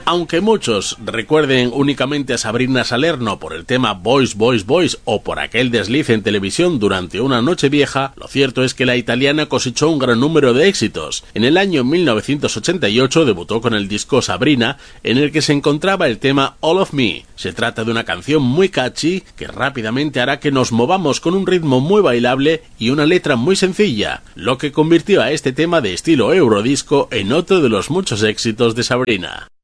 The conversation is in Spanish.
Aunque muchos recuerden únicamente a Sabrina Salerno por el tema Boys, Boys, Boys o por aquel desliz en televisión durante una noche vieja, lo cierto es que la italiana cosechó un gran número de éxitos. En el año 1988 debutó con el disco Sabrina, en el que se encontraba el tema All of Me. Se trata de una canción muy catchy que rápidamente hará que nos movamos con un ritmo muy bailable y una letra muy sencilla, lo que convirtió a este tema de estilo eurodisco en otro de los muchos éxitos de Sabrina.